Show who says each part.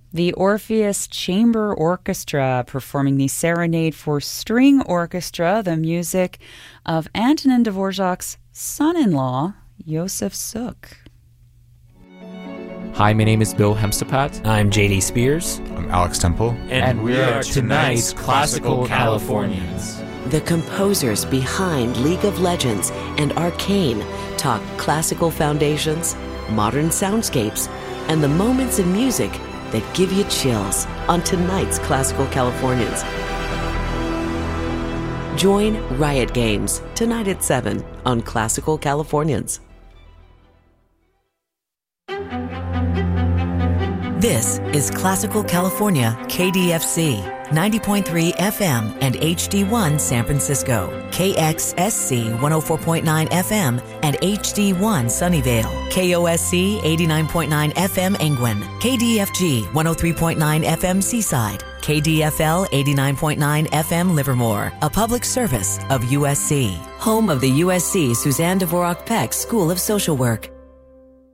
Speaker 1: The Orpheus Chamber Orchestra performing the Serenade for String Orchestra, the music of Antonin Dvorak's son-in-law, Josef Suk.
Speaker 2: Hi, my name is Bill Hemstepat.
Speaker 3: I'm JD Spears.
Speaker 4: I'm Alex Temple.
Speaker 2: And we are tonight's Classical Californians.
Speaker 5: The composers behind League of Legends and Arcane talk classical foundations, modern soundscapes, and the moments in music that give you chills on tonight's Classical Californians. Join Riot Games tonight at 7 on Classical Californians.
Speaker 6: This is Classical California KDFC, 90.3 FM and HD1 San Francisco, KXSC 104.9 FM and HD1 Sunnyvale, KOSC 89.9 FM Engwin, KDFG 103.9 FM Seaside, KDFL 89.9 FM Livermore, a public service of USC, home of the USC Suzanne Dvorak Peck School of Social Work.